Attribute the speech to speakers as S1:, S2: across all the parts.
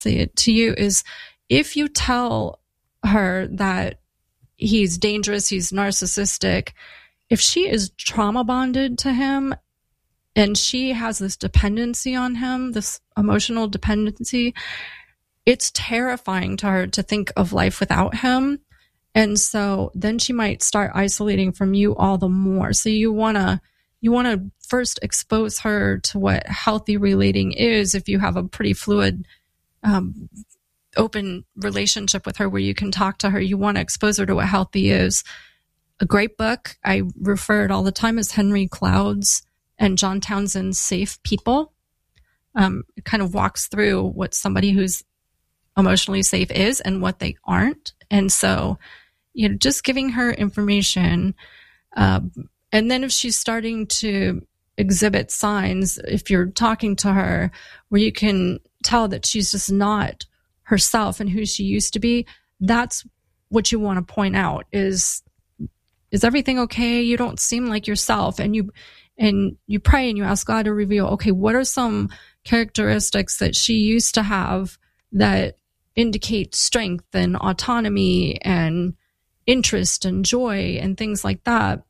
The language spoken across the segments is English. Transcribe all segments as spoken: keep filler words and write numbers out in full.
S1: say it to you is if you tell her that he's dangerous, he's narcissistic, if she is trauma bonded to him and she has this dependency on him, this emotional dependency, it's terrifying to her to think of life without him. And so then she might start isolating from you all the more. So you want to you want to first expose her to what healthy relating is. If you have a pretty fluid, um, open relationship with her where you can talk to her, you want to expose her to what healthy is. A great book, I refer it all the time, is Henry Cloud's and John Townsend's Safe People. Um, it kind of walks through what somebody who's emotionally safe is and what they aren't. And so, you know, just giving her information. Uh, and then if she's starting to exhibit signs, if you're talking to her where you can tell that she's just not herself and who she used to be, that's what you want to point out is, is everything okay? You don't seem like yourself. And you, and you pray and you ask God to reveal, okay, what are some characteristics that she used to have that indicate strength and autonomy and interest and joy and things like that,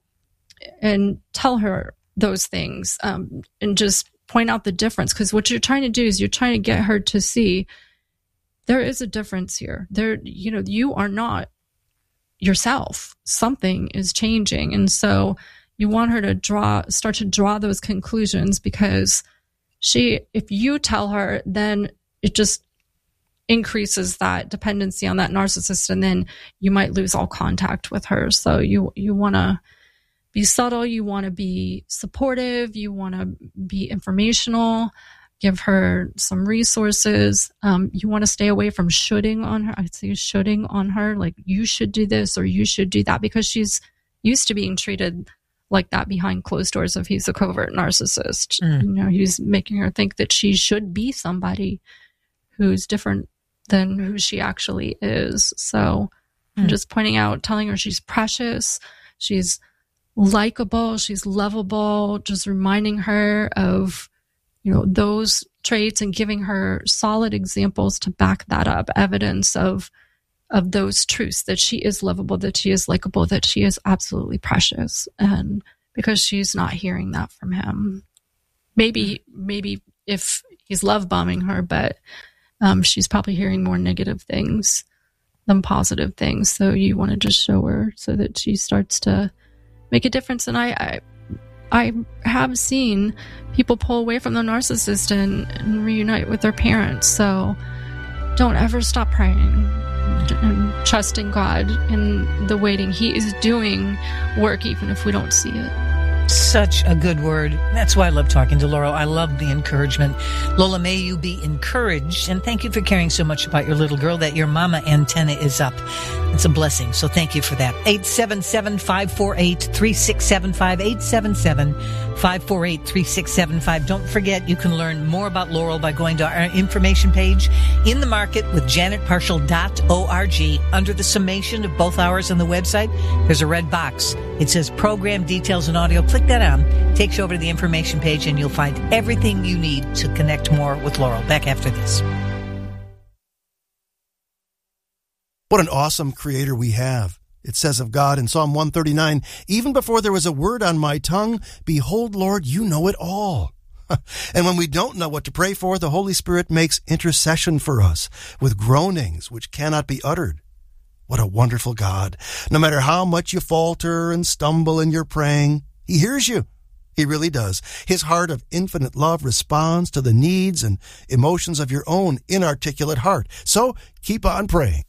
S1: and tell her those things, um, and just point out the difference. Because what you're trying to do is you're trying to get her to see there is a difference here. There, you know, you are not yourself. Something is changing. And so you want her to draw, start to draw those conclusions, because she, if you tell her, then it just increases that dependency on that narcissist, and then you might lose all contact with her. So you, you want to be subtle. You want to be supportive. You want to be informational. Give her some resources. Um, you want to stay away from shoulding on her. I'd say shoulding on her, like you should do this or you should do that, because she's used to being treated like that behind closed doors. If he's a covert narcissist, mm. you know, he's making her think that she should be somebody who's different than who she actually is. So mm. I'm just pointing out, telling her she's precious, she's likable, she's lovable, just reminding her of, you know, those traits and giving her solid examples to back that up, evidence of of those truths, that she is lovable, that she is likable, that she is absolutely precious. And because she's not hearing that from him. Maybe, maybe if he's love bombing her, but um, she's probably hearing more negative things than positive things. So you want to just show her so that she starts to make a difference. And I, I I have seen people pull away from the narcissist and, and reunite with their parents. So don't ever stop praying and trusting God in the waiting. He is doing work even if we don't see it.
S2: Such a good word. That's why I love talking to Laurel. I love the encouragement. Lola, may you be encouraged, and thank you for caring so much about your little girl, that your mama antenna is up. It's a blessing, so thank you for that. eight seven seven, five four eight, three six seven five, eight seven seven, five four eight, three six seven five. Don't forget, you can learn more about Laurel by going to our information page, In the Market with janet parshall dot org. Under the summation of both hours on the website, there's a red box. It says Program Details and Audio. Click that on, takes you over to the information page, and you'll find everything you need to connect more with Laurel. Back after this.
S3: What an awesome creator we have. It says of God in Psalm one thirty-nine, even before there was a word on my tongue, behold, Lord, you know it all. And when we don't know what to pray for, the Holy Spirit makes intercession for us with groanings which cannot be uttered. What a wonderful God. No matter how much you falter and stumble in your praying, He hears you. He really does. His heart of infinite love responds to the needs and emotions of your own inarticulate heart. So keep on praying.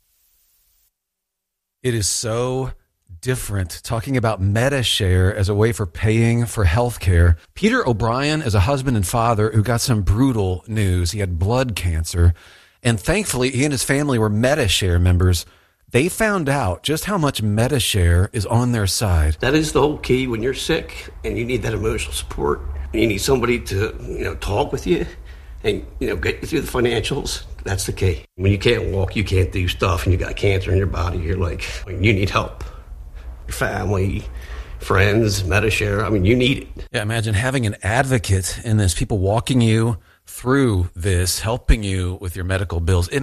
S4: It is so different talking about MediShare as a way for paying for health care. Peter O'Brien is a husband and father who got some brutal news. He had blood cancer, and thankfully he and his family were MediShare members. They found out just how much MediShare is on their side.
S5: That is the whole key when you're sick and you need that emotional support. You need somebody to, you know, talk with you and, you know, get you through the financials. That's the key. When you can't walk, you can't do stuff, and you got cancer in your body, you're like, you need help. Your family, friends, MediShare, I mean, you need it.
S4: Yeah, imagine having an advocate in this, people walking you through this, helping you with your medical bills. It